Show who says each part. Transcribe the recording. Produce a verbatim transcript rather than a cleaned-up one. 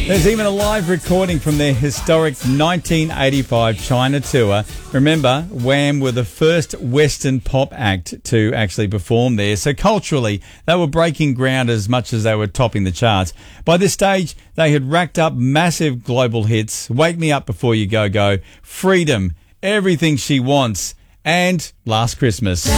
Speaker 1: There's even a live recording from their historic nineteen eighty-five China tour. Remember, Wham were the first Western pop act to actually perform there. So culturally, they were breaking ground as much as they were topping the charts. By this stage, they had racked up massive global hits. Wake Me Up Before You Go Go, Freedom, Everything She Wants, and Last Christmas.